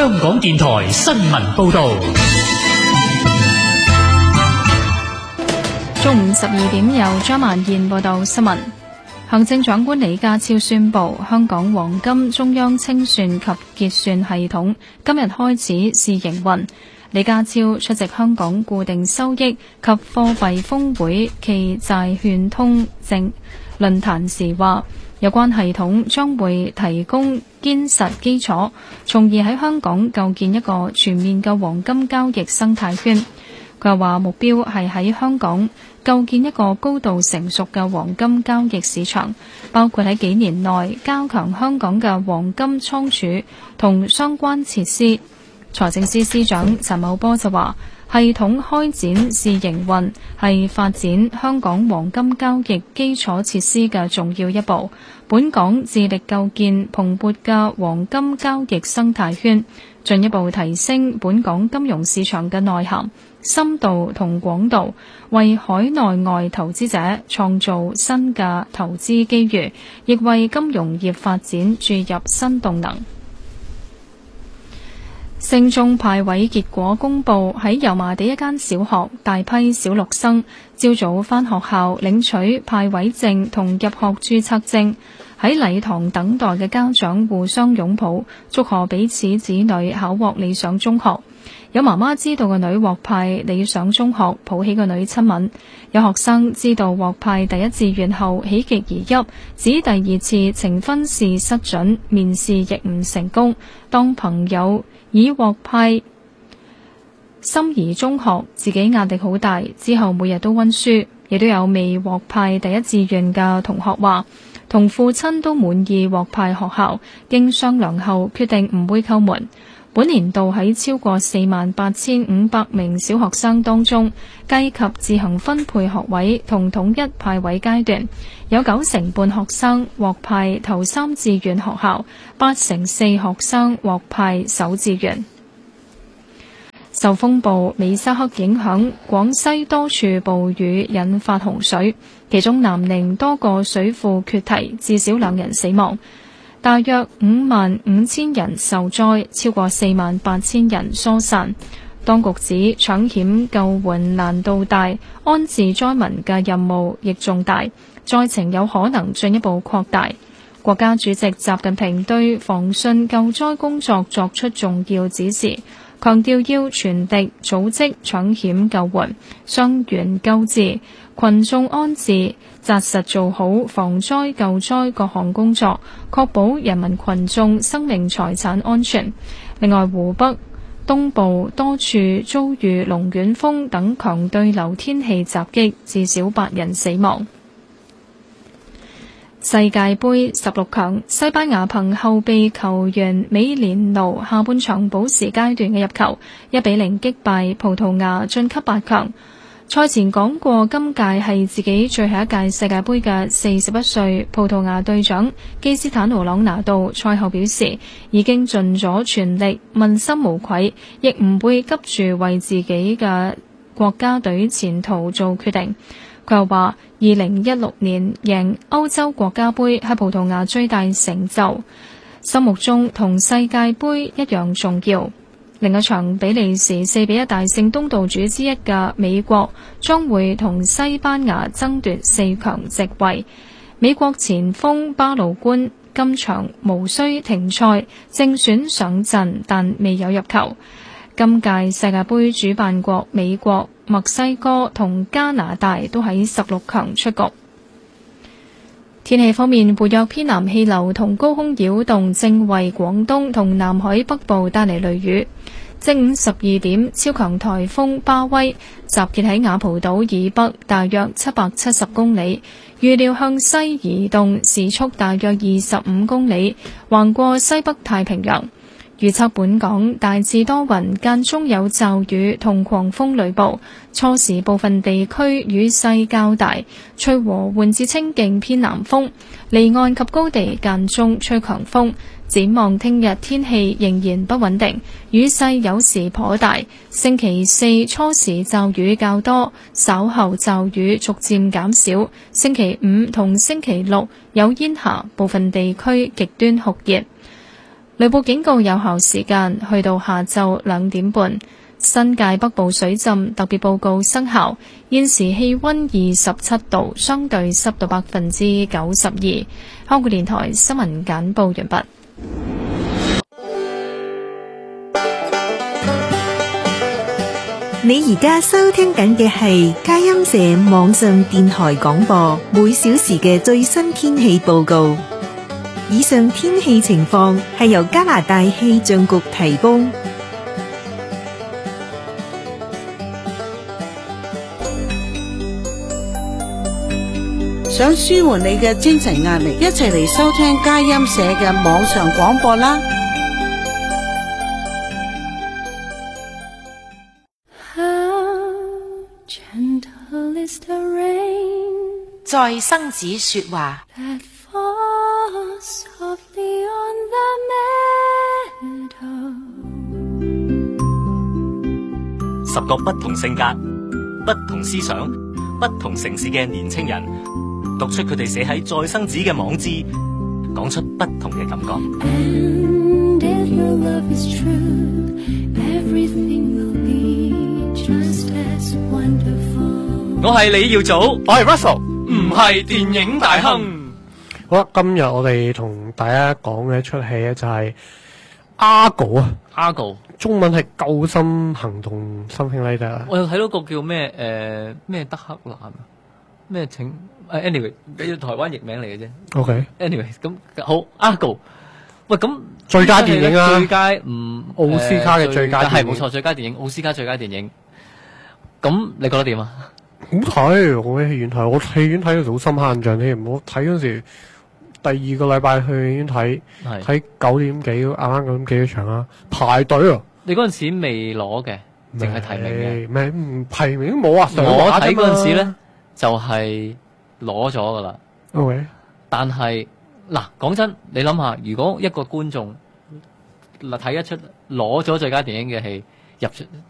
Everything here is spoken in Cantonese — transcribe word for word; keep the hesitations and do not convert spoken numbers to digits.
香港電台新聞報道。 中午十二點由張曼燕報道新聞。行政長官李家超宣布，香港黃金中央清算及結算系統今日開始試營運。李家超出席香港固定收益及貨幣峰會暨債券通證論壇時話，有關系統將會提供堅實基礎，從而喺香港構建一個全面嘅黃金交易生態圈。佢又話目標係喺香港構建一個高度成熟嘅黃金交易市場，包括喺幾年內加強香港嘅黃金倉儲同相關設施。財政司司長陳茂波就話，系統開展試營運係發展香港黃金交易基礎設施嘅重要一步。本港致力構建蓬勃嘅黃金交易生態圈，進一步提升本港金融市場嘅內涵、深度同廣度，為海內外投資者創造新嘅投資機遇，亦為金融業發展注入新動能。升中派位結果公佈，喺油麻地一間小學，大批小六生朝早返學校領取派位證同入學註冊證，喺禮堂等待嘅家長互相擁抱，祝賀彼此子女考獲理想中學。有媽媽知道個女獲派理想中學，抱起個女親吻；有學生知道獲派第一志願後喜極而泣，指第二次呈分試失準，面試亦唔成功。當朋友已獲派心儀中學，自己壓力好大，之後每日都溫書。亦都有未獲派第一志願嘅同學話，同父親都滿意獲派學校，經商量後決定唔會叩門。本年度喺超過四萬八千五百名小學生當中，計及自行分配學位同統一派位階段，有九成半學生獲派頭三志願學校，八成四學生獲派首志願。受風暴美沙克影響，廣西多處暴雨引發洪水，其中南寧多個水庫決堤，至少兩人死亡。大約五萬五千人受災，超過四萬八千人疏散。當局指搶險救援難度大，安置災民嘅任務亦重大，災情有可能進一步擴大。國家主席習近平對防汛救災工作作出重要指示，強調要全力組織搶險救援、傷員救治、群眾安置，紮實做好防災救災各項工作，確保人民群眾生命財產安全。另外，湖北東部多處遭遇龍捲風等強對流天氣襲擊，至少八人死亡。世界盃十六強，西班牙憑後備球員美連奴下半場補時階段嘅入球，一比零擊敗葡萄牙晉級八強。賽前講過，今屆係自己最後一屆世界盃嘅四十一歲葡萄牙隊長基斯坦奴朗拿度賽後表示，已經盡咗全力，問心無愧，亦唔會急住為自己嘅國家隊前途做決定。佢又話，二零一六年贏歐洲國家盃係葡萄牙最大成就，心目中同世界盃一樣重要。另一場比利時四比一大勝東道主之一嘅美國，將會同西班牙爭奪四強席位。美國前鋒巴魯官今場無需停賽，正選上陣，但未有入球。今屆世界盃主辦國美國、墨西哥同加拿大都喺十六強出局。天氣方面，活躍偏南氣流同高空擾動正為廣東同南海北部帶嚟雷雨。正午十二點，超強颱風巴威集結喺雅蒲島以北大約七百七十公里，預料向西移動，時速大約二十五公里，橫過西北太平洋。預測本港大致多雲，間中有驟雨同狂風雷暴，初時部分地區雨勢較大，吹和緩至清勁偏南風，離岸及高地間中吹強風。展望聽日天氣仍然不穩定，雨勢有時頗大。星期四初時驟雨較多，稍後驟雨逐漸減少。星期五同星期六有煙霞，部分地區極端酷熱。 雷暴警告有效時間去到下晝兩點半。新界北部水浸特別報告生效，現時氣溫二十七度，相對濕度百分之九十二。香港電台新聞簡報完畢。 你而家收聽緊嘅係佳音社網上電台廣播，每小時嘅最新天氣報告。以上天氣情況係由加拿大氣象局提供。 想舒緩你嘅精神壓力，一齊嚟收聽佳音社嘅網上廣播啦！ 在生子說話， 十個不同性格、不同思想、不同城市嘅年青人，讀出佢哋寫喺再生子嘅網誌，講出不同嘅感覺。And if your love is true, everything will be just as wonderful. 我係李耀祖，我係 Russell，唔係電影大亨。 好啦，今日我哋同大家講嘅一出戲咧就係 Argo 啊 ，Argo 中文係救生行動 something like that。 我又睇到個叫咩誒咩德克蘭啊，咩請誒 anyway， 俾台灣譯名嚟嘅啫。OK，anyway 咁好 Argo。喂，咁最佳電影啊， 最佳唔奧斯卡嘅最佳電影係冇錯，最佳電影奧斯卡最佳電影。咁你覺得點啊？ 好睇，我喺戲院睇，我戲院睇到好深刻印象添。我睇嗰陣時，第二個禮拜去戲院睇，睇九點幾啱啱九點幾嘅場啦，排隊啊！ 你嗰陣時未攞嘅，淨係提名嘅， 咩唔提名都冇啊！ 我睇嗰陣時咧就係攞咗噶啦。 OK， 但係嗱，講真，你諗下，如果一個觀眾嗱睇一出攞咗最佳電影嘅戲入